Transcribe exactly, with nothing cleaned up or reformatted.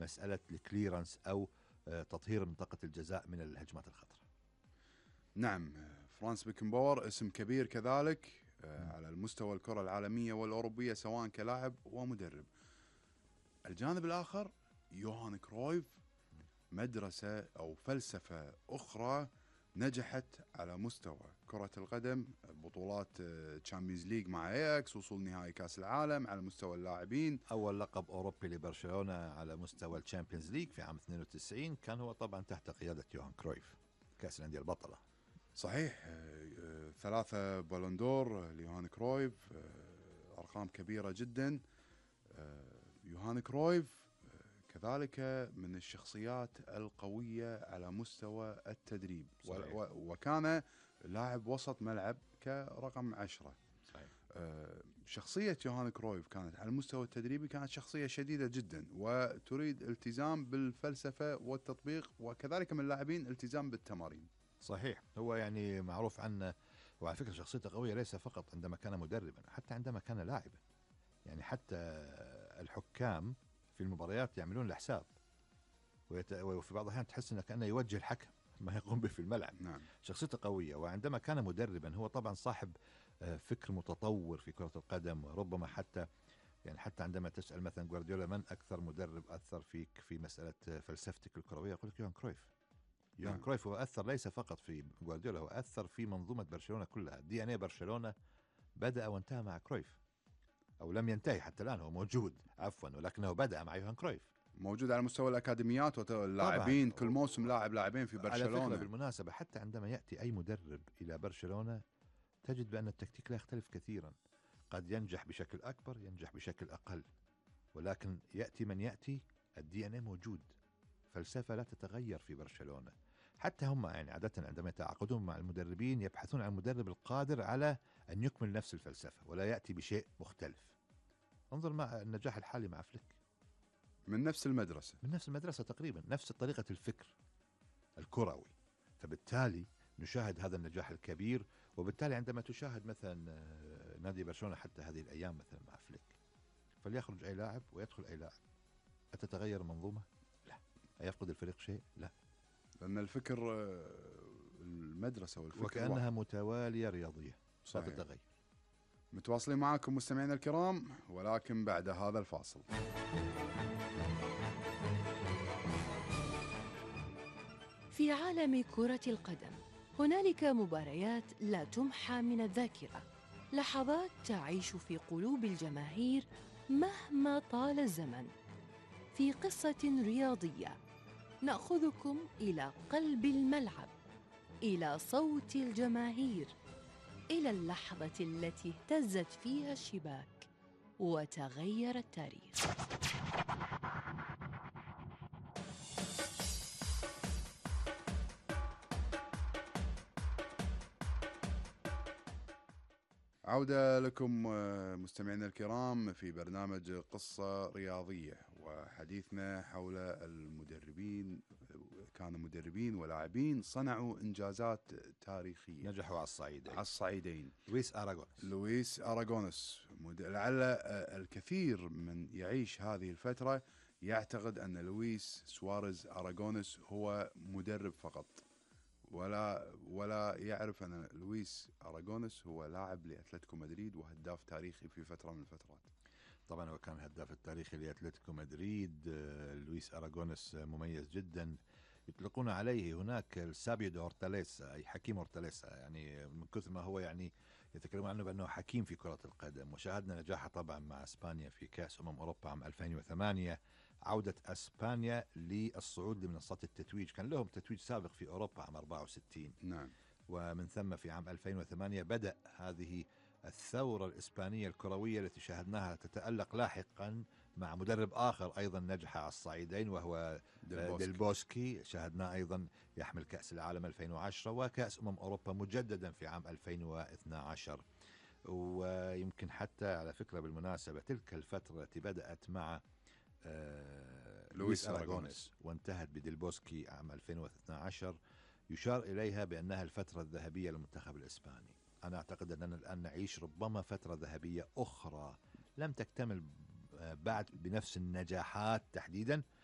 مسألة الكليرنس أو تطهير منطقة الجزاء من الهجمات الخطرة. نعم، فرانس بيكنباور اسم كبير كذلك على المستوى الكرة العالمية والأوروبية سواء كلاعب ومدرب. الجانب الآخر يوهان كرويف، مدرسة أو فلسفة أخرى نجحت على مستوى كرة القدم، بطولات تشامبيونز ليج مع اياكس، وصول نهائي كاس العالم على مستوى اللاعبين، أول لقب أوروبي لبرشلونة على مستوى الشامبيونز ليج في عام اثنين وتسعين كان هو طبعا تحت قيادة يوهان كرويف، كأس الأندية البطلة. صحيح، ثلاثة بالندور ليوهان كرويف، أرقام كبيرة جدا. يوهان كرويف كذلك من الشخصيات القوية على مستوى التدريب، صحيح. وكان لاعب وسط ملعب كرقم عشرة. صحيح. شخصية يوهان كرويف كانت على المستوى التدريبي كانت شخصية شديدة جدا، وتريد التزام بالفلسفة والتطبيق، وكذلك من اللاعبين التزام بالتمارين. صحيح، هو يعني معروف عنه، وعلى فكرة شخصيته قوية ليس فقط عندما كان مدربا، حتى عندما كان لاعبا. يعني حتى الحكام في المباريات يعملون الحساب، وفي بعض الأحيان تحس أنه كأنه يوجه الحكم ما يقوم به في الملعب. نعم. شخصيته قوية، وعندما كان مدربا هو طبعا صاحب فكر متطور في كرة القدم، وربما حتى يعني حتى عندما تسأل مثلا جوارديولا من أكثر مدرب أثر فيك في مسألة فلسفتك الكروية، يقول لك يوهان كرويف. يوهان نعم. كرويف هو أثر ليس فقط في جوارديولا، هو أثر في منظومة برشلونة كلها. دي ان اي برشلونة بدأ وانتهى مع كرويف، أو لم ينتهي حتى الآن، هو موجود عفوا، ولكنه بدأ مع يوهان كرويف. موجود على مستوى الأكاديميات واللاعبين، كل موسم لاعب لاعبين في برشلونة. على فكرة بالمناسبة حتى عندما يأتي أي مدرب إلى برشلونة تجد بأن التكتيك لا يختلف كثيرا، قد ينجح بشكل أكبر ينجح بشكل أقل، ولكن يأتي من يأتي الدي ان اي موجود، فلسفة لا تتغير في برشلونة. حتى هم يعني عادة عندما يتعاقدون مع المدربين يبحثون عن المدرب القادر على أن يكمل نفس الفلسفة ولا يأتي بشيء مختلف. انظر مع النجاح الحالي مع فليك، من نفس المدرسة من نفس المدرسة تقريبا، نفس طريقة الفكر الكروي، فبالتالي نشاهد هذا النجاح الكبير. وبالتالي عندما تشاهد مثلا نادي برشلونة حتى هذه الأيام مثلا مع فليك، فليخرج أي لاعب ويدخل أي لاعب، أتتغير المنظومة؟ لا. أيفقد الفريق شيء؟ لا، لأن الفكر المدرسة والفكر وكأنها واحد. متوالية رياضية لا صحيح. تتغير. متواصلين معكم مستمعينا الكرام، ولكن بعد هذا الفاصل. في عالم كرة القدم هنالك مباريات لا تمحى من الذاكرة، لحظات تعيش في قلوب الجماهير مهما طال الزمن. في قصة رياضية نأخذكم إلى قلب الملعب، إلى صوت الجماهير، إلى اللحظة التي اهتزت فيها الشباك وتغير التاريخ. عودة لكم مستمعينا الكرام في برنامج قصة رياضية، وحديثنا حول المدربين. كانوا مدربين ولاعبين صنعوا إنجازات تاريخية، نجحوا على الصعيدين على الصعيدين. لويس أراغونيس لويس أراغونيس لعل الكثير من يعيش هذه الفترة يعتقد أن لويس سواريز أراغونيس هو مدرب فقط، ولا ولا يعرف أن لويس أراغونيس هو لاعب لأتلتيكو مدريد وهداف تاريخي في فترة من الفترات. طبعا هو كان هداف التاريخي لأتلتيكو مدريد. لويس أراغونيس مميز جدا، يطلقون عليه هناك السابيو دي أورتاليسا، أي حكيم أورتاليسا، يعني من كثر ما هو يعني يتكلمون عنه بأنه حكيم في كرة القدم. وشاهدنا نجاحه طبعا مع إسبانيا في كأس أمم أوروبا عام ألفين وثمانية، عودة إسبانيا للصعود لمنصات التتويج، كان لهم تتويج سابق في أوروبا عام أربعة وستين. نعم. ومن ثم في عام ألفين وثمانية بدأ هذه الثورة الإسبانية الكروية التي شاهدناها تتألق لاحقا مع مدرب آخر أيضا نجح على الصعيدين وهو ديل بوسكي، شاهدناه أيضا يحمل كأس العالم ألفين وعشرة وكأس أمم أوروبا مجددا في عام ألفين واثني عشر. ويمكن حتى على فكرة بالمناسبة تلك الفترة التي بدأت مع آه لويس أراغونيس وانتهت بديل بوسكي عام ألفين واثني عشر يشار إليها بأنها الفترة الذهبية للمنتخب الإسباني. أنا أعتقد أننا الآن نعيش ربما فترة ذهبية أخرى لم تكتمل بعد بنفس النجاحات تحديدا،